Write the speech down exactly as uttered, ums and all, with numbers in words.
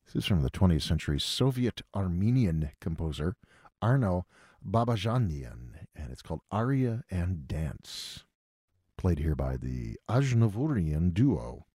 This is from the twentieth century Soviet Armenian composer Arno Babajanian, and it's called Aria and Dance, played here by the Ajnavurian duo.